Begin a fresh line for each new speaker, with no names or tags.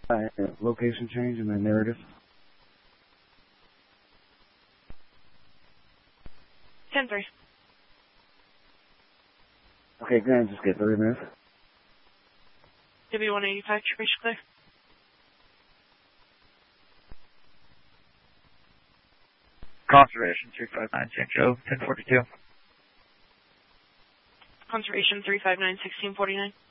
Location change in the narrative.
10-3.
Okay, go ahead and just get 3 minutes.
W185, trace clear.
Conservation 359 St. Joe, 1042.
Conservation 359, 1649.